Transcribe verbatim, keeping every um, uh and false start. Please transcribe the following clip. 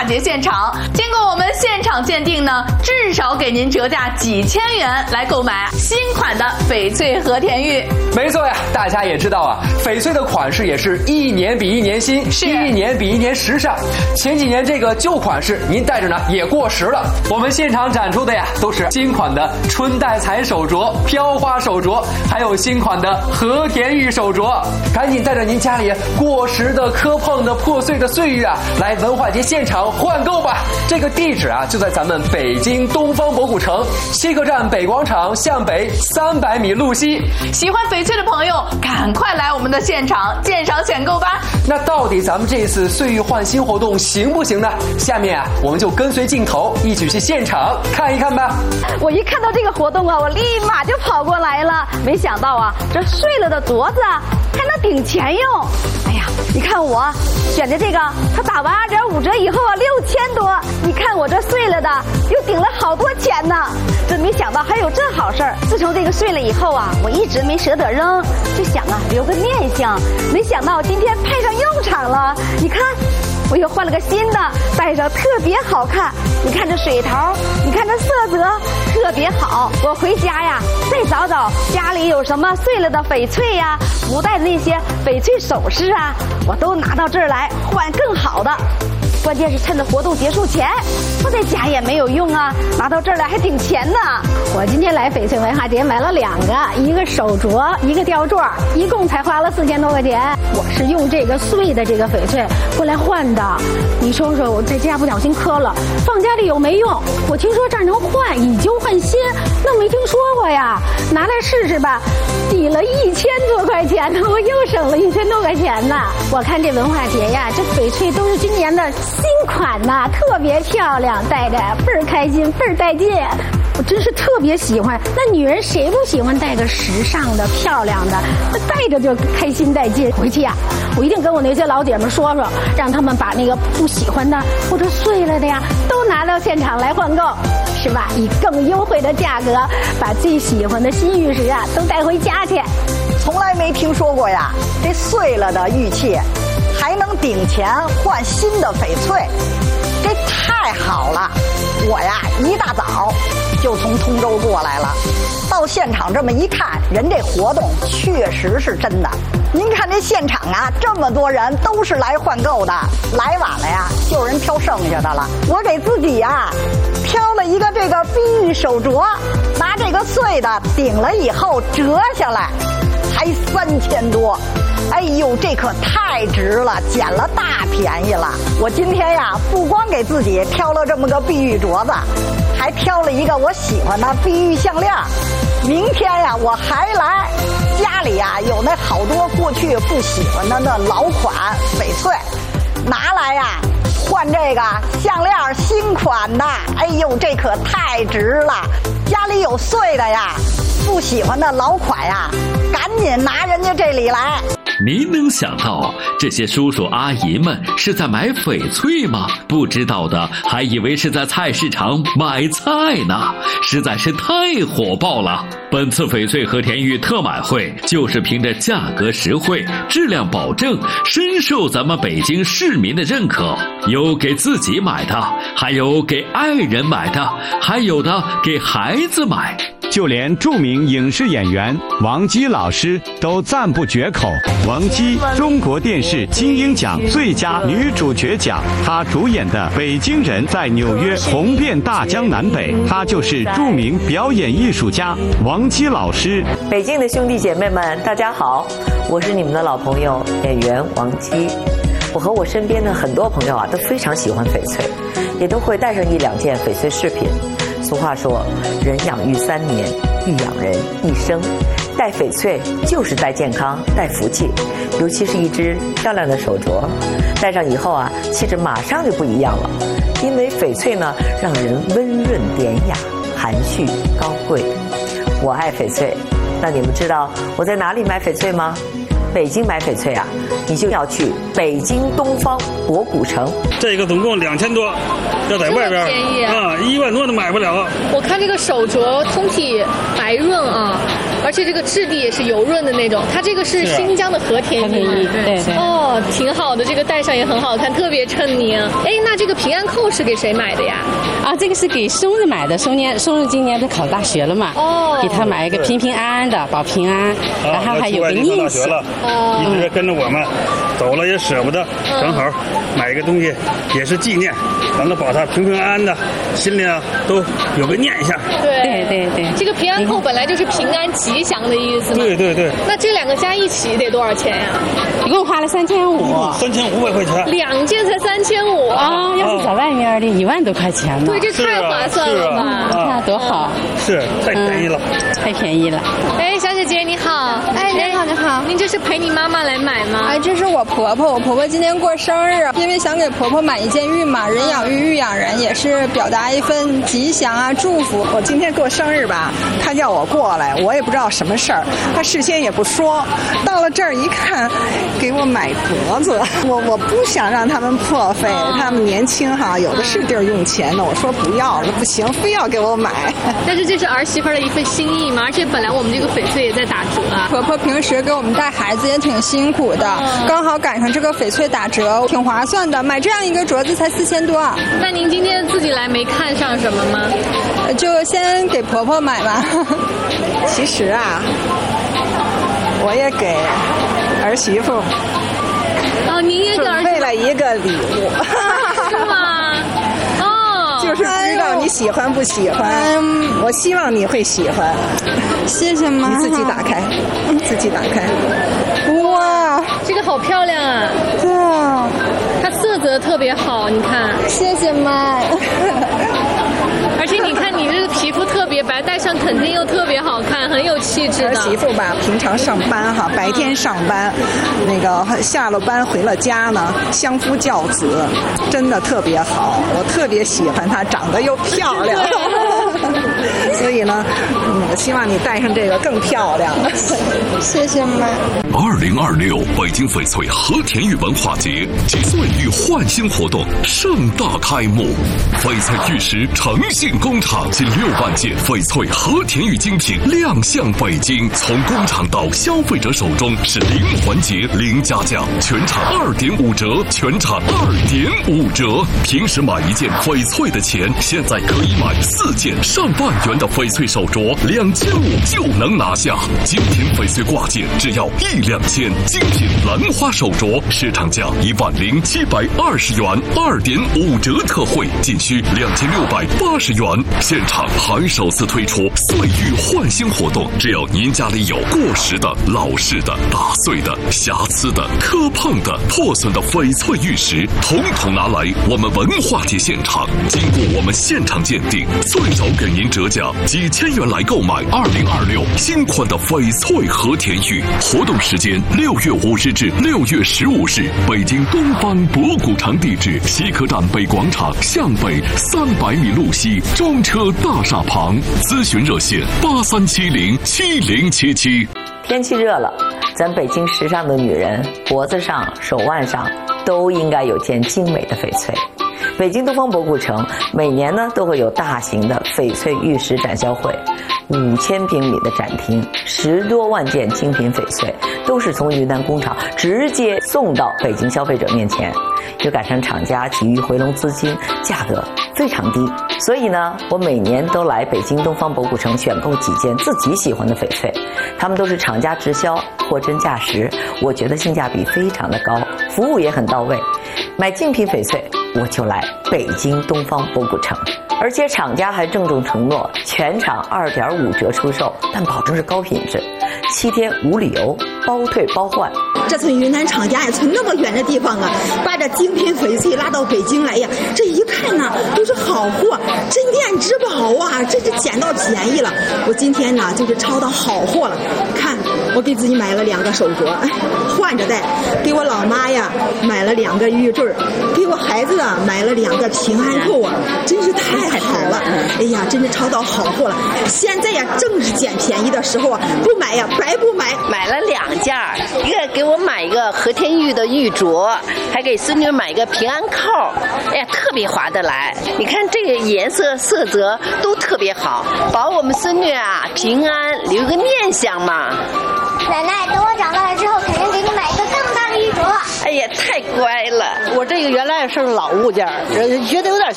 节现场。经过我们现场鉴定呢，至少给您折价几千元来购买新款的翡翠和田玉。 没错呀，大家也知道啊，翡翠的款式也是一年比一年新， 是一年比一年时尚。前几年这个旧款式您戴着呢也过时了，我们现场展出的呀都是新款的春带彩手镯、飘花手镯，还有新款的和田玉手镯。赶紧带着您家里过时的、磕碰的、破碎的岁月啊，来文化节现场换购吧。这个地址啊就在咱们北京东方博古城西客站北广场向北三百米路西。 喜欢翡翠的朋友，赶快来我们的现场鉴赏选购吧。 那到底咱们这次岁月换新活动行不行呢？下面啊，我们就跟随镜头一起去现场看一看吧。 我一看到这个活动啊，我立马就跑过来了。没想到啊，这碎了的镯子还能顶钱用。哎呀，你看我选的这个，它打完二点五折以后啊，六千多。你看我这碎了的，又顶了好多钱呢。真没想到还有这好事儿。自从这个碎了以后啊，我一直没舍得扔，就想啊留个念想。没想到今天派上用场了。你看，我又换了个新的，戴上特别好看。你看这水头，你看这色泽，特别好。我回家呀，再找找家里有什么碎了的翡翠呀，不戴的那些翡翠首饰啊，我都拿到这儿来换更好的。关键是趁着活动结束前，我在家也没有用啊，拿到这儿来还顶钱呢。 我今天来翡翠文化节买了两个，一个手镯，一个吊坠，一共才花了四千多块钱。我是用这个碎的这个翡翠过来换的。你说说，我在家不小心磕了，放家里又没用。我听说这儿能换，以旧换新，那没听说过呀。拿来试试吧，抵了一千多块钱呢，我又省了一千多块钱呢。我看这文化节呀，这翡翠都是今年的新款呐，特别漂亮，戴着倍儿开心，倍儿带劲。我真是特别喜欢。那女人谁不喜欢戴个时尚的、漂亮的？那戴着就开心带劲。回去呀、啊，我一定跟我那些老姐们说说，让他们把那个不喜欢的或者碎了的呀，都拿到现场来换购，是吧？以更优惠的价格，把最喜欢的新玉石啊都带回家去。 从来没听说过呀，这碎了的玉器还能顶钱换新的翡翠，这太好了！我呀一大早就从通州过来了，到现场这么一看，人这活动确实是真的。您看这现场啊，这么多人都是来换购的，来晚了呀，就有人挑剩下的了。我给自己呀挑了一个这个碧玉手镯，拿这个碎的顶了以后折下来，才三千多。哎呦，这可太值了，捡了大便宜了！我今天呀，不光给自己挑了这么个碧玉镯子，还挑了一个我喜欢的碧玉项链。明天呀，我还来，家里呀有那好多过去不喜欢的那老款翡翠，拿来呀换这个项链新款的。哎呦，这可太值了！家里有碎的呀，不喜欢的老款呀，赶紧拿人家这里来。 没能想到这些叔叔阿姨们是在买翡翠吗？不知道的还以为是在菜市场买菜呢，实在是太火爆了。本次翡翠和田玉特买会就是凭着价格实惠、质量保证，深受咱们北京市民的认可。有给自己买的，还有给爱人买的，还有的给孩子买。 就连著名影视演员王姬老师都赞不绝口。王姬，中国电视金鹰奖最佳女主角奖，她主演的《北京人》在纽约红遍大江南北。她就是著名表演艺术家王姬老师。 北京的兄弟姐妹们，大家好，我是你们的老朋友演员王姬。我和我身边的很多朋友啊，都非常喜欢翡翠，也都会带上一两件翡翠饰品。俗话说，人养育三年，玉养人一生。戴翡翠就是带健康、带福气，尤其是一只漂亮的手镯，戴上以后啊，气质马上就不一样了。因为翡翠呢，让人温润典雅、含蓄高贵。我爱翡翠，那你们知道我在哪里买翡翠吗？北京买翡翠啊，你就要去北京东方博古城。 这个总共两千多， 要在外边便宜啊，一万多都买不了。 我看这个手镯通体白润啊，而且这个质地也是油润的那种。它这个是新疆的和田玉， 对对。 哦，挺好的，这个戴上也很好看，特别衬你。哎，那这个平安扣是给谁买的呀？ 啊，这个是给孙子买的，孙年孙子今年都考大学了嘛，哦，给他买一个平平安安的，保平安，然后还有个印子， 哦，一直跟着我们走了也舍不得，正好买一个东西也是纪念，咱们保他平平安安的，心里啊都有个念想。 对对对对， 这个平安扣本来就是平安吉祥的意思嘛。 对对对。 那这两个加一起得多少钱呀？ 一共花了三千五， 三千五百块钱， 两件才三千五啊！要是在外面的一万多块钱呢。 对，这太划算了吧？ 你看多好， 是太便宜了， 太便宜了。 哎，小姐姐你好， 哎，你好你好， 您这是陪你妈妈来买吗？ 哎，这是我婆婆，我婆婆今天过生日，因为想给婆婆买一件玉嘛，人养玉，玉养人，也是表达一份吉祥啊祝福。 我今天过生日吧，她叫我过来，我也不知道什么事儿，她事先也不说，到了这儿一看，给我买镯子，我我不想让他们破费，他们年轻哈，有的是地儿用钱的，我说不要了，不行，非要给我买。 但是这是儿媳妇的一份心意嘛，而且本来我们这个翡翠也在打折啊。 婆婆平时给我们带孩子也挺辛苦的，嗯、刚好赶上这个翡翠打折，挺划算的。买这样一个镯子才四千多。 那您今天自己来没看上什么吗？ 就先给婆婆买吧。 其实啊，我也给儿媳妇。 哦，您也给儿媳妇准备了一个礼物。 是吗？哦， 就是不知道你喜欢不喜欢，哎、我希望你会喜欢。 谢谢妈。 你自己打开，自己打开。 哇， 这个好漂亮啊！ 对啊， 它色泽特别好，你看。 谢谢妈。 而且你看，你这个皮肤特别白，戴上肯定又特别好看，很有气质的。 儿媳妇吧，平常上班哈，白天上班，那个下了班回了家呢，相夫教子，真的特别好。我特别喜欢她，长得又漂亮。所以呢，嗯，我希望你戴上这个更漂亮。 谢谢妈。 二零二六北京翡翠和田玉文化节及岁玉焕新活动盛大开幕，翡翠玉石诚信工厂近六万件翡翠和田玉精品亮相北京，从工厂到消费者手中是零环节零加价，全场二点五折，全场二点五折。平时买一件翡翠的钱，现在可以买四件上万元的翡翠手镯，两千五就能拿下。精品翡翠挂件只要一两千，精品兰花手镯市场价一万零七百二十元，二点五折特惠，仅需两千六百八十元。现场还首次推出岁玉焕新活动，只要您家里有过时的、老式的、打碎的、瑕疵的、磕碰的、破损的翡翠玉石，统统拿来我们文化节现场，经过我们现场鉴定，最少给您折价几千元来购买二零二六新款的翡翠和田玉。活动时间六月五日至六月十五日，北京东方博古城，地址西客站北广场向北三百米路西中车大厦旁，咨询热线八三七零七零七七。 天气热了，咱北京时尚的女人脖子上、手腕上都应该有件精美的翡翠。北京东方博古城每年呢都会有大型的翡翠玉石展销会，五千平米的展厅，十多万件精品翡翠都是从云南工厂直接送到北京消费者面前，又赶上厂家急于回笼资金，价格非常低。所以呢，我每年都来北京东方博古城选购几件自己喜欢的翡翠，他们都是厂家直销，货真价实，我觉得性价比非常的高，服务也很到位。买精品翡翠我就来北京东方博古城，而且厂家还郑重承诺全场二点五折出售，但保证是高品质，七天无理由，包退包换。 这从云南厂家呀，从那么远的地方啊，把这精品翡翠拉到北京来呀，这一看呢，都是好货，镇店之宝啊，这是捡到便宜了。我今天呢，就是抄到好货了。看，我给自己买了两个手镯，换着戴；给我老妈呀买了两个玉坠，给我孩子啊买了两个平安扣啊，真是太好了。哎呀， 呀，真是淘到好货了。现在呀，正是捡便宜的时候啊，不买呀，白不买。 买了两件，一个给我买一个和田玉的玉镯，还给孙女买一个平安扣。哎呀，特别划得来。你看这个颜色、色泽都特别好，保我们孙女啊平安，留个念想嘛。 奶奶，等我长大了之后，肯定给你买一个更大的玉镯。 哎呀，太乖了！ 我这个原来是老物件，觉得有点